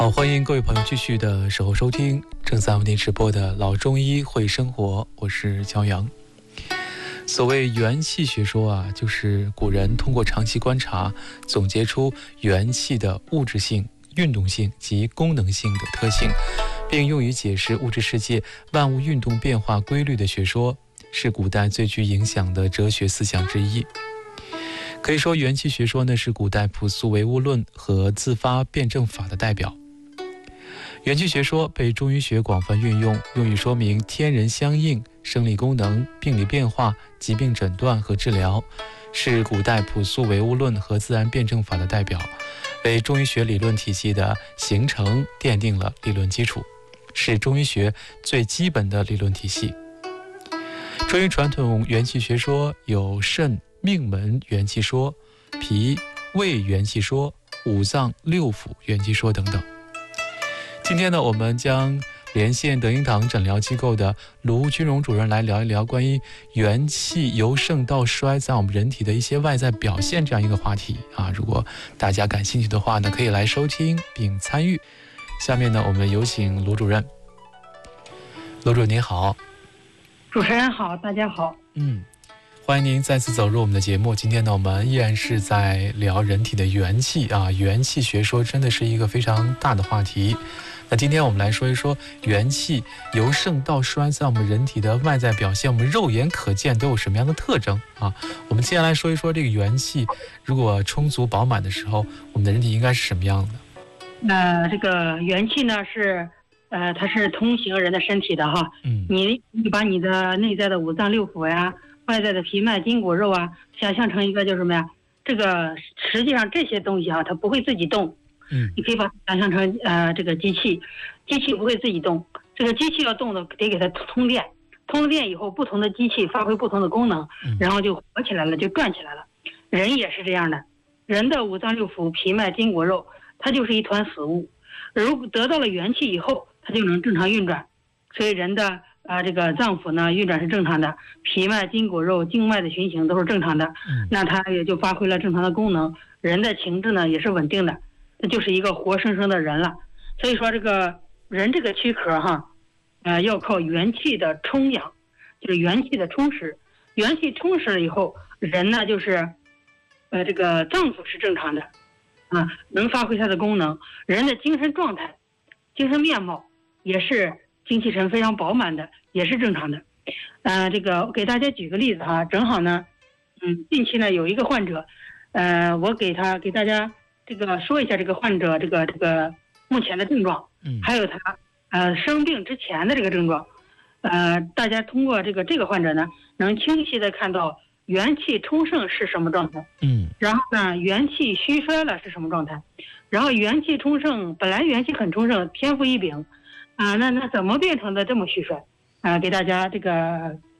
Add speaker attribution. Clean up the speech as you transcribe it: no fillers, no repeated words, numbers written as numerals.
Speaker 1: 好，欢迎各位朋友继续的守候收听正在为您直播的老中医会生活，我是焦阳。所谓元气学说啊，就是古人通过长期观察总结出元气的物质性、运动性及功能性的特性，并用于解释物质世界万物运动变化规律的学说，是古代最具影响的哲学思想之一。可以说元气学说呢，是古代朴素唯物论和自发辩证法的代表。元气学说被中医学广泛运用，用于说明天人相应、生理功能、病理变化、疾病诊断和治疗，是古代朴素唯物论和自然辩证法的代表，为中医学理论体系的形成奠定了理论基础，是中医学最基本的理论体系。中医传统元气学说有肾命门元气说、脾胃元气说、五脏六腑元气说等等。今天呢，我们将连线德英堂诊疗机构的卢军荣主任来聊一聊关于元气由盛到衰在我们人体的一些外在表现这样一个话题啊。如果大家感兴趣的话呢，可以来收听并参与。下面呢，我们有请卢主任。卢主任您好。
Speaker 2: 主持人好，大家好。
Speaker 1: 欢迎您再次走入我们的节目。今天呢，我们依然是在聊人体的元气啊，元气学说真的是一个非常大的话题。那今天我们来说一说元气由盛到衰在我们人体的外在表现，我们肉眼可见都有什么样的特征啊？我们接下来说一说这个元气如果充足饱满的时候，我们的人体应该是什么样的？
Speaker 2: 这个元气呢是它是通行人的身体的哈。你把你的内在的五脏六腑呀，外在的皮脉筋骨肉啊，想象成一个就是什么呀？这个实际上这些东西哈，它不会自己动。你可以把它想象成这个机器不会自己动，这个机器要动的得给它通电，通了电以后，不同的机器发挥不同的功能，然后就活起来了，就转起来了。人也是这样的，人的五脏六腑、皮脉筋骨肉，它就是一团死物，如果得到了元气以后，它就能正常运转。所以人的这个脏腑呢运转是正常的，皮脉筋骨肉经脉的循行都是正常的，那它也就发挥了正常的功能。人的情志呢也是稳定的，这就是一个活生生的人了。所以说这个人这个躯壳哈，要靠元气的充养，就是元气的充实。元气充实了以后，人呢就是这个脏腑是正常的啊，能发挥它的功能。人的精神状态、精神面貌也是精气神非常饱满的，也是正常的。这个给大家举个例子哈，正好呢，近期呢有一个患者，我给大家这个说一下这个患者这个目前的症状，还有他生病之前的这个症状。大家通过这个患者呢，能清晰的看到元气充盛是什么状态，然后呢元气虚衰了是什么状态，然后元气充盛，本来元气很充盛，天赋异禀。那怎么变成的这么虚衰？给大家这个